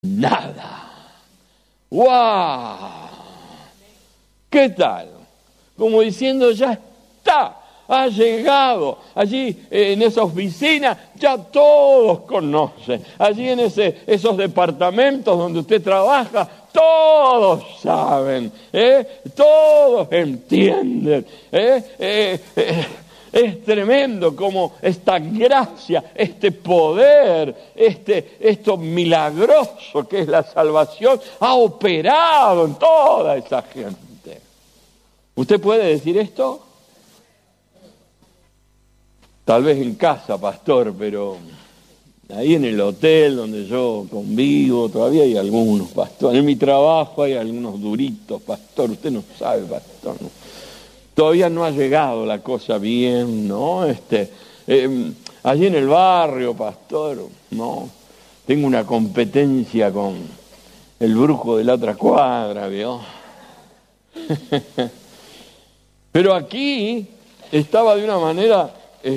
nada. ¡Wow! ¿Qué tal? Como diciendo, ya está, ha llegado. Allí en esa oficina ya todos conocen. Allí en esos departamentos donde usted trabaja, todos saben, todos entienden. Es tremendo como esta gracia, este poder, esto milagroso que es la salvación ha operado en toda esa gente. ¿Usted puede decir esto? Tal vez en casa, pastor, pero ahí en el hotel donde yo convivo todavía hay algunos, pastor. En mi trabajo hay algunos duritos, pastor. Usted no sabe, pastor, ¿no? Todavía no ha llegado la cosa bien, ¿no? Allí en el barrio, pastor, ¿no? Tengo una competencia con el brujo de la otra cuadra, ¿vio? Pero aquí estaba de una manera,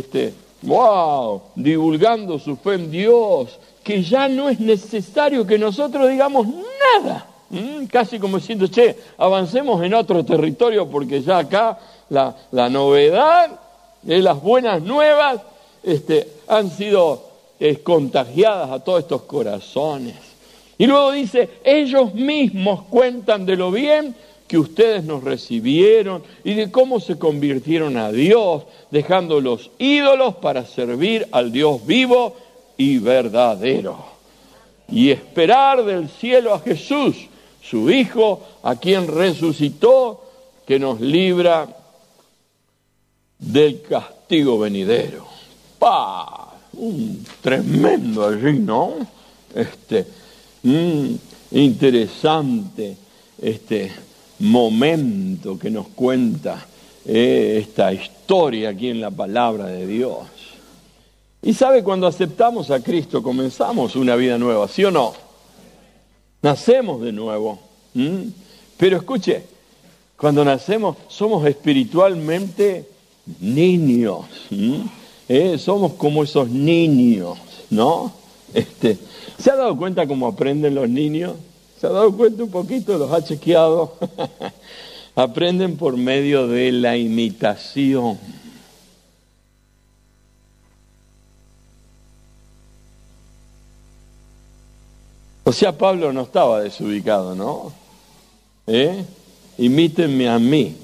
divulgando su fe en Dios, que ya no es necesario que nosotros digamos nada. Casi como diciendo, avancemos en otro territorio porque ya acá la novedad, las buenas nuevas, han sido contagiadas a todos estos corazones. Y luego dice, ellos mismos cuentan de lo bien que ustedes nos recibieron y de cómo se convirtieron a Dios, dejando los ídolos para servir al Dios vivo y verdadero. Y esperar del cielo a Jesús, su Hijo, a quien resucitó, que nos libra del castigo venidero. Un tremendo allí, ¿no? Interesante momento que nos cuenta esta historia aquí en la palabra de Dios. Y sabe, cuando aceptamos a Cristo comenzamos una vida nueva, ¿sí o no? Nacemos de nuevo. Pero escuche, cuando nacemos somos espiritualmente niños. Somos como esos niños, ¿no? ¿Se ha dado cuenta cómo aprenden los niños? ¿Se ha dado cuenta un poquito? ¿Los ha chequeado? Aprenden por medio de la imitación. O sea, Pablo no estaba desubicado, ¿no? Imítenme a mí,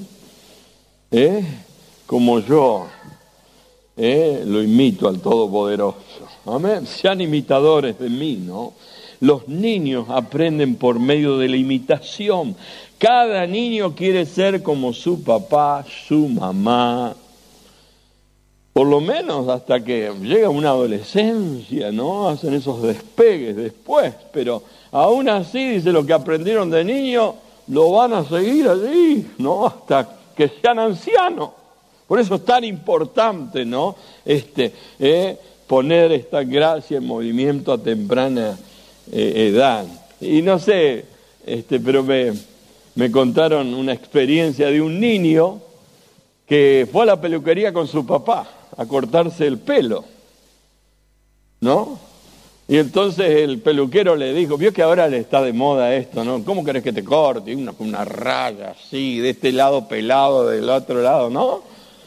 como yo lo imito al Todopoderoso. Amén. Sean imitadores de mí, ¿no? Los niños aprenden por medio de la imitación. Cada niño quiere ser como su papá, su mamá. Por lo menos hasta que llega una adolescencia, ¿no? Hacen esos despegues después, pero aún así, dice, lo que aprendieron de niño lo van a seguir allí, ¿no? Hasta que sean ancianos. Por eso es tan importante, ¿no? Poner esta gracia en movimiento a temprana edad. Y no sé, pero me contaron una experiencia de un niño que fue a la peluquería con su papá a cortarse el pelo, ¿no? Y entonces el peluquero le dijo, vio que ahora le está de moda esto, ¿no? ¿Cómo querés que te corte? Y una raya así, de este lado pelado, del otro lado, ¿no?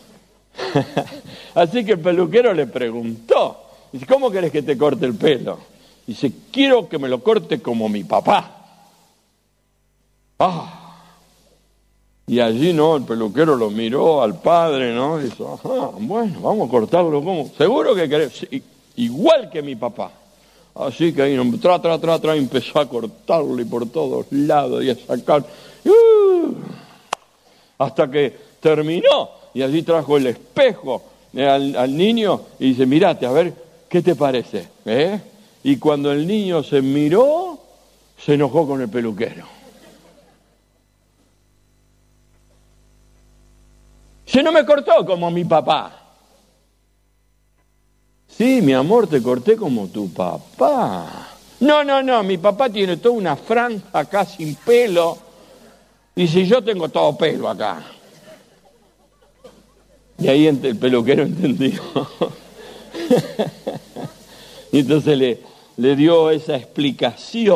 Así que el peluquero le preguntó, dice, ¿cómo querés que te corte el pelo? Dice, quiero que me lo corte como mi papá. Y allí, ¿no? El peluquero lo miró al padre, ¿no? Y dijo, ajá, bueno, vamos a cortarlo como. ¿Seguro que querés? Sí, igual que mi papá. Así que ahí empezó a cortarlo y por todos lados y a sacar. Hasta que terminó. Y allí trajo el espejo al niño y dice, mirate, a ver, ¿qué te parece? Y cuando el niño se miró, se enojó con el peluquero. Si no me cortó como mi papá. Sí, mi amor, te corté como tu papá. No, mi papá tiene toda una franja acá sin pelo. Y si yo tengo todo pelo acá. Y ahí el peluquero entendió. Y entonces le dio esa explicación